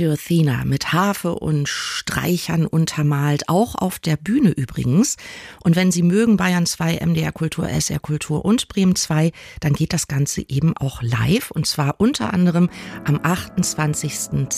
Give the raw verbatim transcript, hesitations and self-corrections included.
to Athena mit Harfe und Streichern untermalt, auch auf der Bühne übrigens. Und wenn Sie mögen, Bayern zwei, M D R Kultur, S R Kultur und Bremen zwei, dann geht das Ganze eben auch live und zwar unter anderem am achtundzwanzigsten